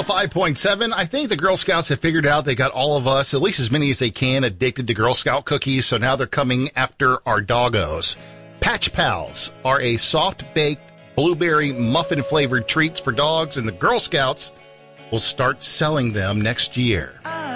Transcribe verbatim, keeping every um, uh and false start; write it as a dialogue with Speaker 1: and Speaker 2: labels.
Speaker 1: oh five point seven. I think the Girl Scouts have figured out they got all of us, at least as many as they can, addicted to Girl Scout cookies, so now they're coming after our doggos. Patch Pals are a soft-baked, blueberry, muffin-flavored treats for dogs, and the Girl Scouts will start selling them next year.